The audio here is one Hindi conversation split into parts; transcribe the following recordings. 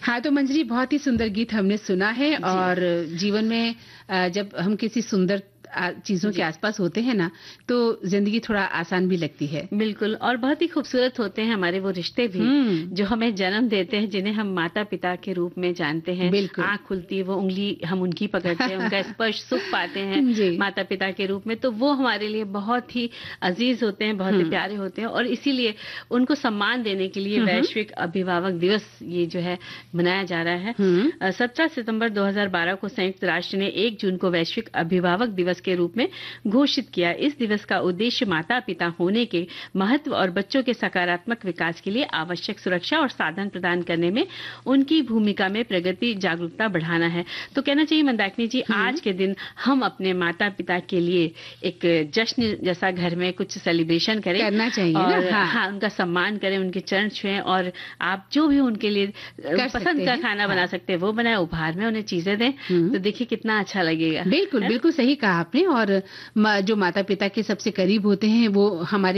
हाँ, तो मंजरी बहुत ही सुंदर गीत हमने सुना है और जीवन में जब हम किसी सुंदर चीजों के आसपास होते हैं ना, तो जिंदगी थोड़ा आसान भी लगती है। बिल्कुल, और बहुत ही खूबसूरत होते हैं हमारे वो रिश्ते भी जो हमें जन्म देते हैं, जिन्हें हम माता पिता के रूप में जानते हैं। आंख खुलती है, वो उंगली हम उनकी पकड़ते हैं, उनका स्पर्श सुख पाते हैं माता पिता के रूप में, तो वो हमारे लिए बहुत ही अजीज होते हैं, बहुत ही प्यारे होते हैं। और इसीलिए उनको सम्मान देने के लिए वैश्विक अभिभावक दिवस ये जो है मनाया जा रहा है। 17 सितंबर 2012 को संयुक्त राष्ट्र ने 1 जून को वैश्विक अभिभावक दिवस के रूप में घोषित किया। इस दिवस का उद्देश्य माता पिता होने के महत्व और बच्चों के सकारात्मक विकास के लिए आवश्यक सुरक्षा और साधन प्रदान करने में उनकी भूमिका में प्रगति जागरूकता बढ़ाना है। तो कहना चाहिए मंदाकिनी जी, आज के दिन हम अपने माता पिता के लिए एक जश्न जैसा घर में कुछ सेलिब्रेशन करें, करना चाहिए और हाँ, उनका सम्मान करें, उनके चरण छुएं, और आप जो भी उनके लिए पसंद का खाना बना सकते हैं वो बनाए, उपहार में उन्हें चीजें दें, तो देखिए कितना अच्छा लगेगा। बिल्कुल बिल्कुल सही कहा आपने। और जो माता पिता के सबसे करीब होते हैं वो हमारे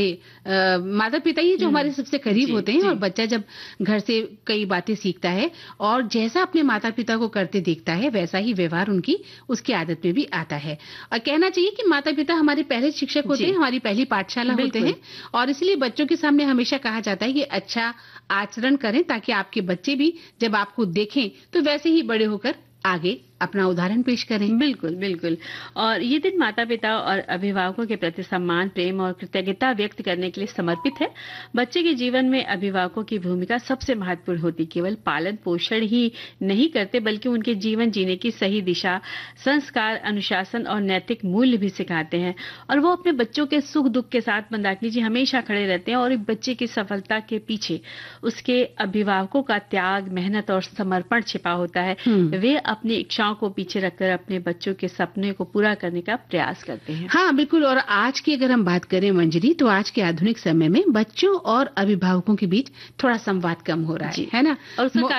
माता पिता ही जो हमारे सबसे करीब होते हैं। और बच्चा जब घर से कई बातें सीखता है और जैसा अपने माता पिता को करते देखता है वैसा ही व्यवहार उसकी आदत में भी आता है। और कहना चाहिए कि माता पिता हमारे पहले शिक्षक होते हैं, हमारी पहली पाठशाला होते हैं, और इसलिए बच्चों के सामने हमेशा कहा जाता है कि अच्छा आचरण करें ताकि आपके बच्चे भी जब आपको देखें तो वैसे ही बड़े होकर आगे अपना उदाहरण पेश करें। बिल्कुल बिल्कुल। और ये दिन माता पिता और अभिभावकों के प्रति सम्मान, प्रेम और कृतज्ञता व्यक्त करने के लिए समर्पित है। बच्चे के जीवन में अभिभावकों की भूमिका सबसे महत्वपूर्ण होती। केवल पालन पोषण ही नहीं करते बल्कि उनके जीवन जीने की सही दिशा, संस्कार, अनुशासन और नैतिक मूल्य भी सिखाते हैं। और वो अपने बच्चों के सुख दुख के साथ मंदाकिनी जी हमेशा खड़े रहते हैं। और एक बच्चे की सफलता के पीछे उसके अभिभावकों का त्याग, मेहनत और समर्पण छिपा होता है। वे अपनी इच्छाओं को पीछे रखकर अपने बच्चों के सपने को पूरा करने का प्रयास करते हैं। हाँ बिल्कुल। और आज की अगर हम बात करें मंजरी, तो आज के आधुनिक समय में बच्चों और अभिभावकों के बीच थोड़ा संवाद कम हो रहा है ना। और